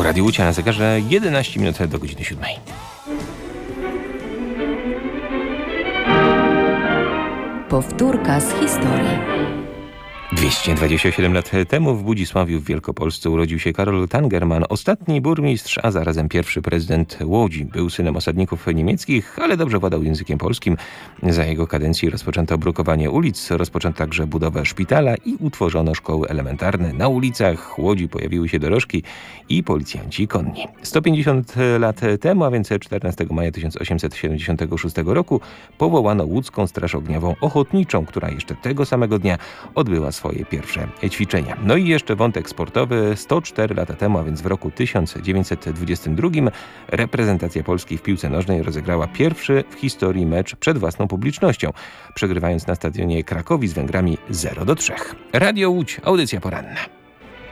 O Radiu Łódź na zegarze 11 minut do godziny 7. Powtórka z historii. 227 lat temu w Budzisławiu w Wielkopolsce urodził się Karol Tangerman, ostatni burmistrz, a zarazem pierwszy prezydent Łodzi. Był synem osadników niemieckich, ale dobrze władał językiem polskim. Za jego kadencji rozpoczęto brukowanie ulic, rozpoczęto także budowę szpitala i utworzono szkoły elementarne. Na ulicach Łodzi pojawiły się dorożki i policjanci konni. 150 lat temu, a więc 14 maja 1876 roku, powołano Łódzką Straż Ogniową Ochotniczą, która jeszcze tego samego dnia odbyła swoje pierwsze ćwiczenia. No i jeszcze wątek sportowy. 104 lata temu, a więc w roku 1922, reprezentacja Polski w piłce nożnej rozegrała pierwszy w historii mecz przed własną publicznością, przegrywając na stadionie Krakowi z Węgrami 0-3. Radio Łódź, audycja poranna.